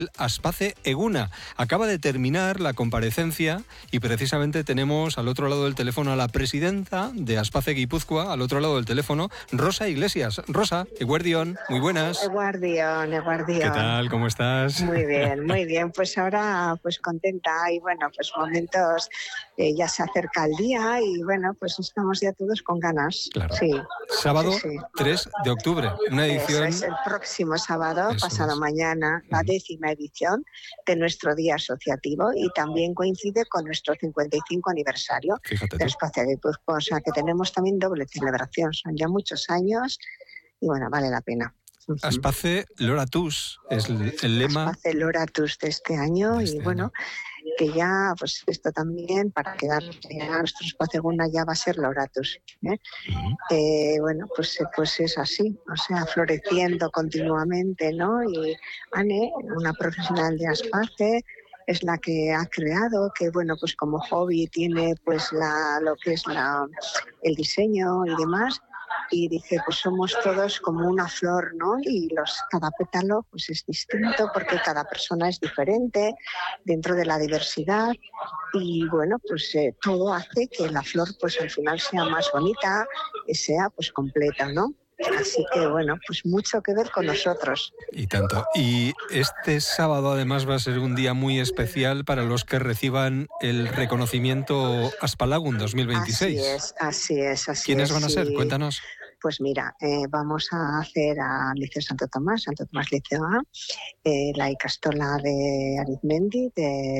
Aspace Eguna. Acaba de terminar la comparecencia y precisamente tenemos al otro lado del teléfono a la presidenta de Aspace Guipúzcoa, al otro lado del teléfono, Rosa Iglesias. Rosa, eguerdión, muy buenas. Eguardión. ¿Qué tal? ¿Cómo estás? Muy bien. Pues ahora pues contenta y bueno, pues momentos, ya se acerca el día y bueno, pues estamos ya todos con ganas. Claro. Sí. Sábado Sí. 3 de octubre, una edición... Eso es el próximo sábado, Eso pasado es. mañana, la 10ª edición de nuestro día asociativo y también coincide con nuestro 55 aniversario de Aspace Guipúzcoa, o sea que tenemos también doble celebración, son ya muchos años y bueno, vale la pena. Aspace Loratus es el lema. Aspace Loratus de este año y bueno, que ya pues esto también para quedar ya nuestro Aspace Eguna ya va a ser Loratus, bueno, pues es así, o sea, floreciendo continuamente, ¿no? Y Anne, una profesional de Aspace, es la que ha creado, que bueno, pues como hobby tiene pues lo que es el diseño y demás, y dice, pues somos todos como una flor, ¿no? Y cada pétalo pues es distinto porque cada persona es diferente dentro de la diversidad y bueno, pues todo hace que la flor pues al final sea más bonita y sea pues completa, ¿no? Así que bueno, pues mucho que ver con nosotros. Y tanto. Y este sábado además va a ser un día muy especial para los que reciban el reconocimiento Aspalagun 2026. Así es. ¿Quiénes van a ser? Cuéntanos. Pues mira, vamos a hacer al Liceo Santo Tomás Liceo A, la Icastola de Arizmendi,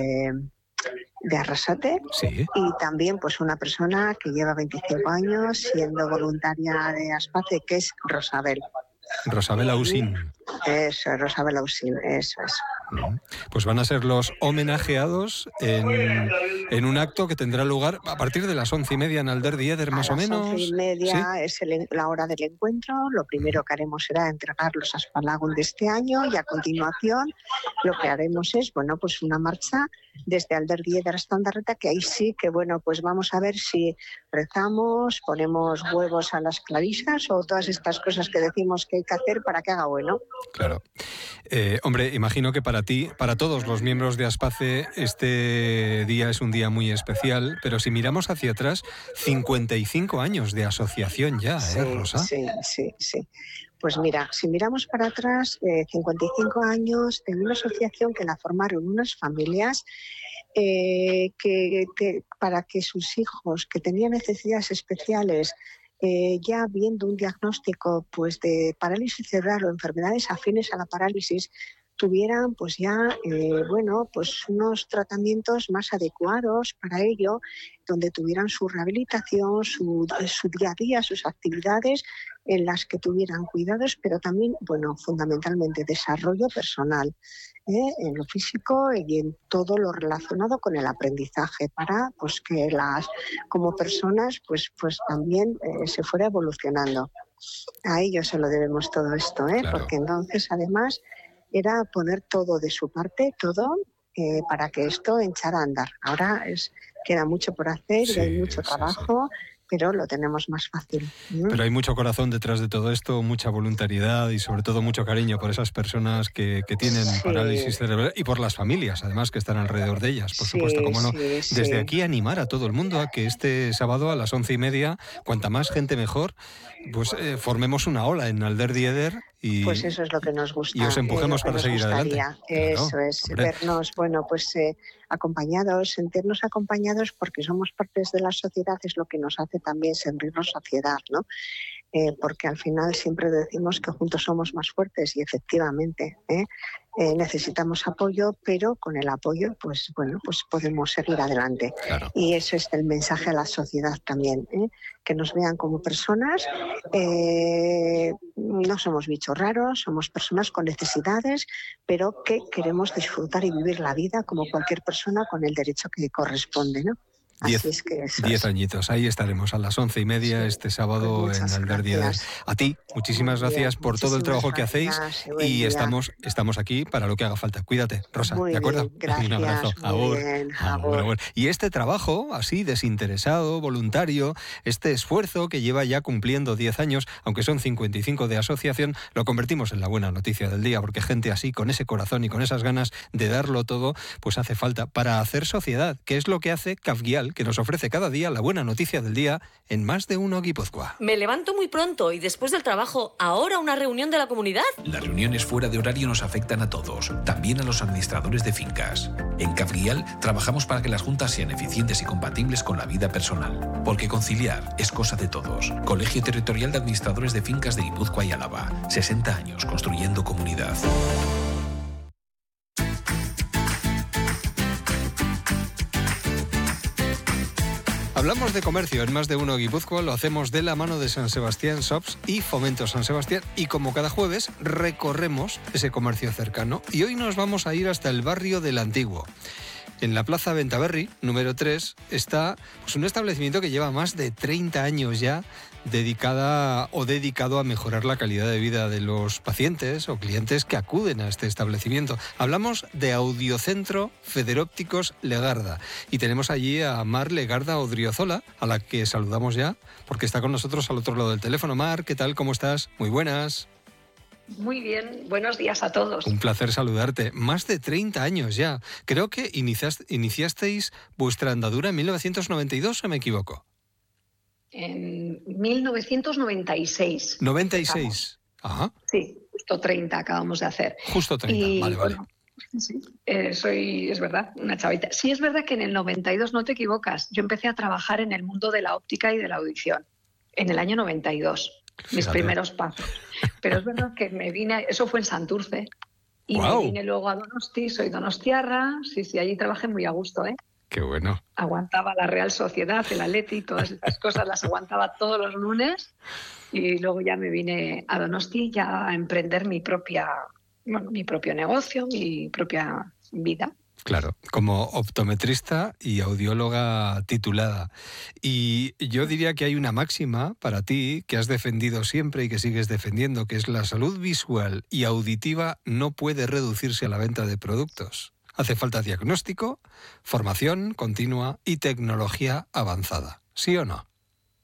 de Arrasate, sí. Y también pues una persona que lleva 25 años siendo voluntaria de Aspace, que es Rosabel. Rosabel Ausín. Eso, Rosabel Ausín, eso es. Pues van a ser los homenajeados en un acto que tendrá lugar a partir de las 11:30 en Alder Dieder, más o menos. A las 11:30 ¿sí? Es la hora del encuentro. Lo primero que haremos será entregar los Aspalagun de este año y a continuación lo que haremos es, bueno, pues una marcha desde Alder Dieder hasta Ondarreta, que ahí sí que, bueno, pues vamos a ver si rezamos, ponemos huevos a las clarisas o todas estas cosas que decimos que hay que hacer para que haga bueno. Claro. Hombre, imagino que para ti, para todos los miembros de Aspace, este día es un día muy especial, pero si miramos hacia atrás, 55 años de asociación ya, Rosa? Sí. Pues mira, si miramos para atrás, 55 años de una asociación que la formaron unas familias para que sus hijos que tenían necesidades especiales, ya viendo un diagnóstico pues de parálisis cerebral o enfermedades afines a la parálisis, tuvieran pues ya pues unos tratamientos más adecuados para ello, donde tuvieran su rehabilitación, su día a día, sus actividades en las que tuvieran cuidados, pero también, bueno, fundamentalmente desarrollo personal, en lo físico y en todo lo relacionado con el aprendizaje, para pues que como personas pues también se fuera evolucionando. A ellos se lo debemos todo esto, Claro. Porque entonces además era poner todo de su parte, todo, para que esto echara a andar. Ahora queda mucho por hacer y hay mucho trabajo, pero lo tenemos más fácil. Pero hay mucho corazón detrás de todo esto, mucha voluntariedad y sobre todo mucho cariño por esas personas que tienen parálisis cerebral y por las familias, además, que están alrededor de ellas, por supuesto, cómo no. Desde aquí animar a todo el mundo a que este sábado a las 11:30, cuanta más gente mejor, pues formemos una ola en Alder Dieder y... Pues eso es lo que nos gusta. Y os empujemos para seguir adelante. Eso es, vernos, bueno, pues acompañados, sentirnos acompañados porque somos partes de la sociedad, es lo que nos hace también sentirnos sociedad, ¿no? Porque al final siempre decimos que juntos somos más fuertes y efectivamente necesitamos apoyo, pero con el apoyo pues podemos seguir adelante. Claro. Y eso es el mensaje a la sociedad también, que nos vean como personas, no somos bichos raros, somos personas con necesidades, pero que queremos disfrutar y vivir la vida como cualquier persona con el derecho que corresponde, ¿no? Así es que 10 añitos, ahí estaremos a las 11:30 este sábado pues en Alberdier. A ti, muchísimas gracias por todo el trabajo que hacéis y estamos aquí para lo que haga falta. Cuídate, Rosa, muy ¿de acuerdo? Bien, gracias, un abrazo. Muy bien, Agur. Y este trabajo, así desinteresado, voluntario, este esfuerzo que lleva ya cumpliendo 10 años, aunque son 55 de asociación, lo convertimos en la buena noticia del día, porque gente así, con ese corazón y con esas ganas de darlo todo, pues hace falta para hacer sociedad, que es lo que hace Cafguial, que nos ofrece cada día la buena noticia del día en Más de Uno Guipúzcoa. Me levanto muy pronto y después del trabajo, ¿ahora una reunión de la comunidad? Las reuniones fuera de horario nos afectan a todos, también a los administradores de fincas. En Cafguial trabajamos para que las juntas sean eficientes y compatibles con la vida personal, porque conciliar es cosa de todos. Colegio Territorial de Administradores de Fincas de Guipúzcoa y Álava. 60 años construyendo comunidad. Hablamos de comercio en Más de Uno Guipúzcoa, lo hacemos de la mano de San Sebastián Shops y Fomento San Sebastián, y como cada jueves recorremos ese comercio cercano y hoy nos vamos a ir hasta el barrio del Antiguo. En la Plaza Bentaberri, número 3, está pues, un establecimiento que lleva más de 30 años ya dedicado a mejorar la calidad de vida de los pacientes o clientes que acuden a este establecimiento. Hablamos de Audiocentro Federópticos Legarda y tenemos allí a Mar Legarda Odriozola, a la que saludamos ya porque está con nosotros al otro lado del teléfono. Mar, ¿qué tal? ¿Cómo estás? Muy buenas. Muy bien, buenos días a todos. Un placer saludarte. Más de 30 años ya. Creo que iniciasteis vuestra andadura en 1992, ¿o me equivoco? En 1996. 96. Ajá. Sí, justo 30 acabamos de hacer. Justo 30, y, vale. Bueno, sí, es verdad, una chavita. Sí, es verdad que en el 92, no te equivocas, yo empecé a trabajar en el mundo de la óptica y de la audición, en el año 92. Mis primeros pasos. Pero es verdad que me vine, eso fue en Santurce, y me vine luego a Donosti, soy donostiarra, sí, allí trabajé muy a gusto, ¿eh? Qué bueno. Aguantaba la Real Sociedad, el Atleti, todas esas cosas las aguantaba todos los lunes, y luego ya me vine a Donosti ya a emprender mi propio negocio, mi propia vida. Claro, como optometrista y audióloga titulada. Y yo diría que hay una máxima para ti que has defendido siempre y que sigues defendiendo, que es la salud visual y auditiva no puede reducirse a la venta de productos. Hace falta diagnóstico, formación continua y tecnología avanzada. ¿Sí o no?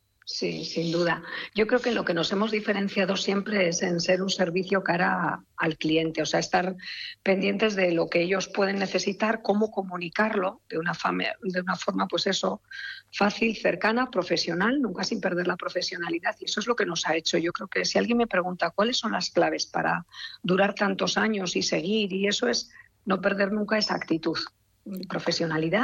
Sí, sin duda. Yo creo que lo que nos hemos diferenciado siempre es en ser un servicio cara al cliente, o sea, estar pendientes de lo que ellos pueden necesitar, cómo comunicarlo de una forma, pues eso, fácil, cercana, profesional, nunca sin perder la profesionalidad. Y eso es lo que nos ha hecho. Yo creo que si alguien me pregunta cuáles son las claves para durar tantos años y seguir, y eso es no perder nunca esa actitud. Profesionalidad,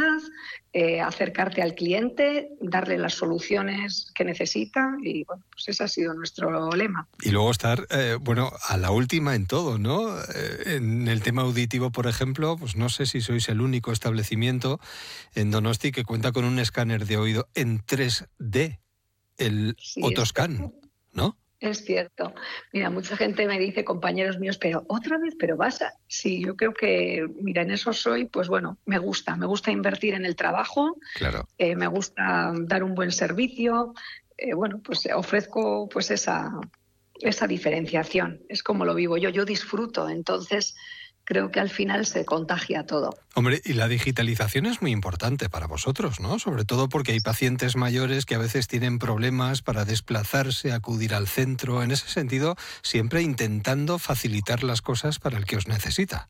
acercarte al cliente, darle las soluciones que necesita y bueno, pues ese ha sido nuestro lema. Y luego estar, a la última en todo, ¿no? En el tema auditivo, por ejemplo, pues no sé si sois el único establecimiento en Donosti que cuenta con un escáner de oído en 3D, el Otoscan, ¿no? Es cierto. Mira, mucha gente me dice, compañeros míos, pero otra vez, pero vas a... Sí, yo creo que, mira, en eso soy, pues bueno, me gusta invertir en el trabajo, claro. Me gusta dar un buen servicio, pues ofrezco pues esa diferenciación, es como lo vivo yo disfruto, entonces creo que al final se contagia todo. Hombre, y la digitalización es muy importante para vosotros, ¿no? Sobre todo porque hay pacientes mayores que a veces tienen problemas para desplazarse, acudir al centro. En ese sentido, siempre intentando facilitar las cosas para el que os necesita.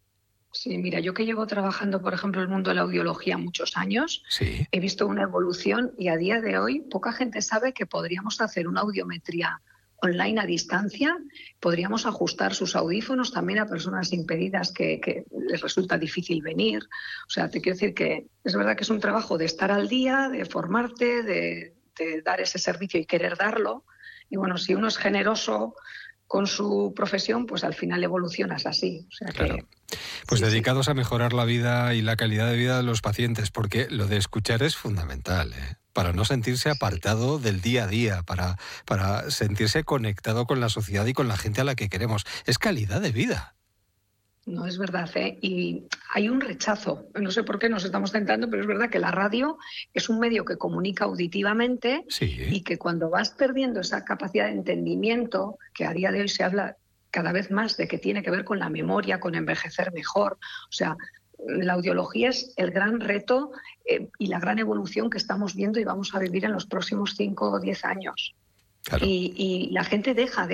Sí, mira, yo que llevo trabajando, por ejemplo, en el mundo de la audiología muchos años, sí. He visto una evolución y a día de hoy poca gente sabe que podríamos hacer una audiometría online a distancia, podríamos ajustar sus audífonos también a personas impedidas que les resulta difícil venir. O sea, te quiero decir que es verdad que es un trabajo de estar al día, de formarte, de dar ese servicio y querer darlo. Y bueno, si uno es generoso con su profesión, pues al final evolucionas así. O sea, claro. que, pues dedicados a mejorar la vida y la calidad de vida de los pacientes, porque lo de escuchar es fundamental, para no sentirse apartado del día a día, para sentirse conectado con la sociedad y con la gente a la que queremos. Es calidad de vida. No es verdad, ¿eh? Y hay un rechazo. No sé por qué nos estamos centrando, pero es verdad que la radio es un medio que comunica auditivamente y que cuando vas perdiendo esa capacidad de entendimiento, que a día de hoy se habla cada vez más de que tiene que ver con la memoria, con envejecer mejor. O sea, la audiología es el gran reto y la gran evolución que estamos viendo y vamos a vivir en los próximos 5 o 10 años. Claro. Y la gente deja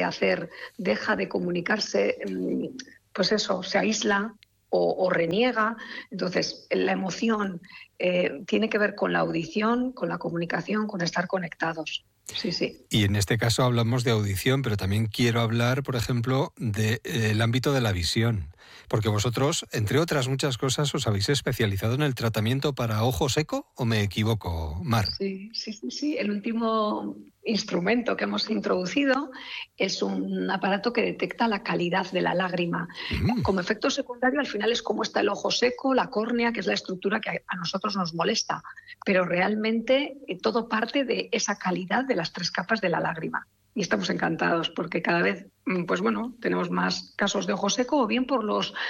de comunicarse, pues eso, se aísla o reniega. Entonces, la emoción tiene que ver con la audición, con la comunicación, con estar conectados. Sí, sí. Y en este caso hablamos de audición, pero también quiero hablar, por ejemplo, del ámbito de la visión. Porque vosotros, entre otras muchas cosas, os habéis especializado en el tratamiento para ojo seco, ¿o me equivoco, Mar? Sí. El último instrumento que hemos introducido es un aparato que detecta la calidad de la lágrima. Como efecto secundario, al final es cómo está el ojo seco, la córnea, que es la estructura que a nosotros nos molesta. Pero realmente todo parte de esa calidad de las 3 capas de la lágrima. Y estamos encantados porque cada vez, pues bueno, tenemos más casos de ojo seco, o bien por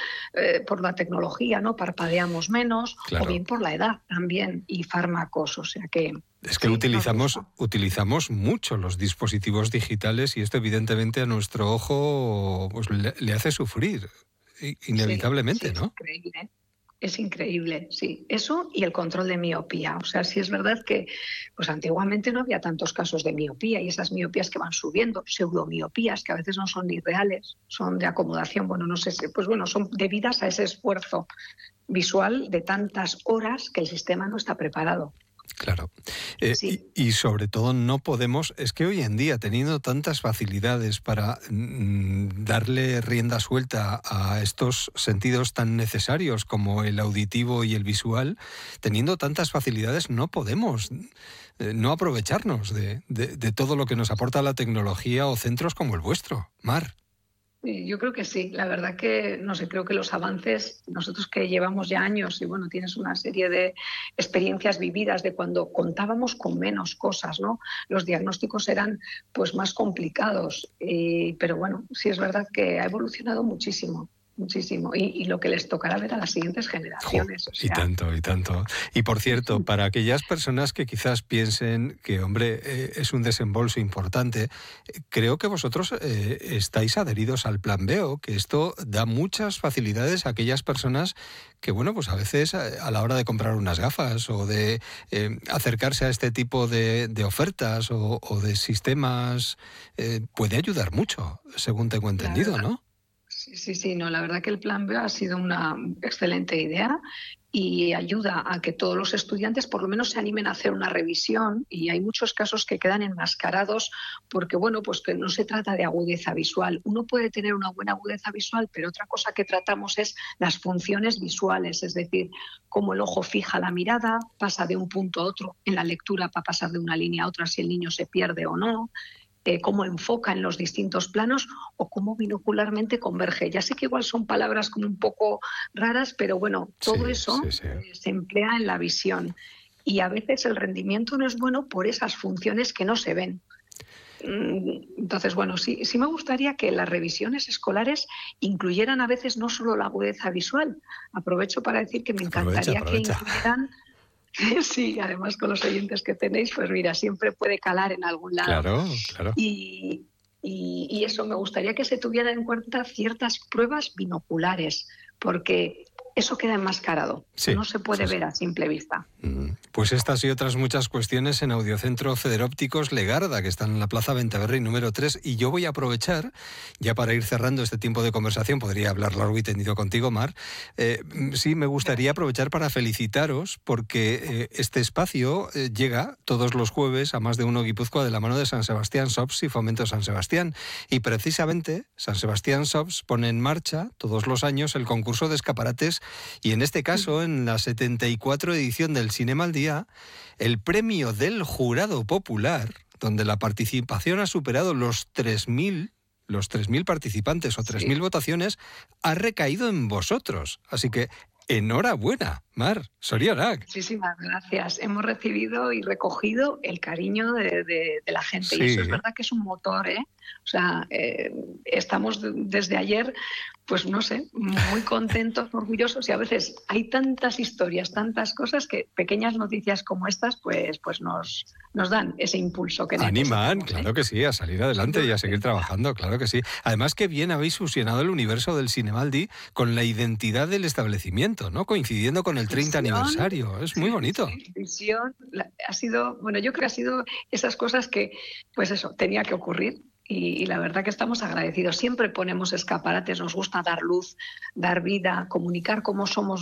la tecnología, ¿no? Parpadeamos menos, claro. O bien por la edad también y fármacos, o sea que... Es que utilizamos mucho los dispositivos digitales y esto evidentemente a nuestro ojo pues, le hace sufrir, inevitablemente, ¿no? Increíble. Es increíble, sí. Eso y el control de miopía. O sea, sí es verdad que pues antiguamente no había tantos casos de miopía y esas miopías que van subiendo, pseudomiopías, que a veces no son ni reales, son de acomodación, son debidas a ese esfuerzo visual de tantas horas que el sistema no está preparado. Claro. Y sobre todo no podemos, es que hoy en día, teniendo tantas facilidades para darle rienda suelta a estos sentidos tan necesarios como el auditivo y el visual, teniendo tantas facilidades no podemos no aprovecharnos de todo lo que nos aporta la tecnología o centros como el vuestro, Mar. Yo creo que sí, la verdad que, no sé, creo que los avances, nosotros que llevamos ya años y bueno, tienes una serie de experiencias vividas de cuando contábamos con menos cosas, ¿no? Los diagnósticos eran pues más complicados, pero bueno, sí es verdad que ha evolucionado muchísimo. Y lo que les tocará ver a las siguientes generaciones. Y tanto. Y por cierto, para aquellas personas que quizás piensen que, hombre, es un desembolso importante, creo que vosotros estáis adheridos al Plan B, que esto da muchas facilidades a aquellas personas que, bueno, pues a veces a la hora de comprar unas gafas o de acercarse a este tipo de ofertas o de sistemas, puede ayudar mucho, según tengo entendido, ¿no? Sí, no, la verdad que el Plan B ha sido una excelente idea y ayuda a que todos los estudiantes por lo menos se animen a hacer una revisión, y hay muchos casos que quedan enmascarados porque, bueno, pues que no se trata de agudeza visual. Uno puede tener una buena agudeza visual, pero otra cosa que tratamos es las funciones visuales, es decir, cómo el ojo fija la mirada, pasa de un punto a otro en la lectura para pasar de una línea a otra si el niño se pierde o no, cómo enfoca en los distintos planos o cómo binocularmente converge. Ya sé que igual son palabras como un poco raras, pero bueno, todo eso se emplea en la visión. Y a veces el rendimiento no es bueno por esas funciones que no se ven. Entonces, bueno, sí me gustaría que las revisiones escolares incluyeran a veces no solo la agudeza visual. Aprovecho para decir que me encantaría que incluyeran... Sí, además con los oyentes que tenéis, pues mira, siempre puede calar en algún lado. Claro. Y eso, me gustaría que se tuvieran en cuenta ciertas pruebas binoculares, porque eso queda enmascarado, no se puede ver a simple vista. Pues estas y otras muchas cuestiones en Audiocentro Federópticos Legarda, que están en la Plaza Ventaverri número 3, y yo voy a aprovechar, ya para ir cerrando este tiempo de conversación, podría hablar largo y tendido contigo, Mar, sí, me gustaría aprovechar para felicitaros, porque este espacio llega todos los jueves a Más de Uno Guipúzcoa de la mano de San Sebastián Shops y Fomento San Sebastián, y precisamente San Sebastián Shops pone en marcha todos los años el concurso de escaparates, y en este caso, en la 74 edición del Cinema al Día, el premio del jurado popular, donde la participación ha superado los 3.000 participantes o 3.000 votaciones, ha recaído en vosotros. Así que Enhorabuena, Mar, zorionak. Muchísimas gracias. Hemos recibido y recogido el cariño de la gente. Sí. Y eso es verdad que es un motor, ¿eh? O sea, estamos desde ayer, pues no sé, muy contentos, orgullosos, y a veces hay tantas historias, tantas cosas que pequeñas noticias como estas pues nos dan ese impulso que animan, claro que sí, a salir adelante y a seguir trabajando, claro que sí. Además, que bien habéis fusionado el universo del Cinemaldi con la identidad del establecimiento, ¿no? Coincidiendo con el 30 aniversario. Es muy bonito. Visión, ha sido, bueno, yo creo que ha sido esas cosas que, pues eso, tenía que ocurrir. Y la verdad que estamos agradecidos. Siempre ponemos escaparates, nos gusta dar luz, dar vida, comunicar cómo somos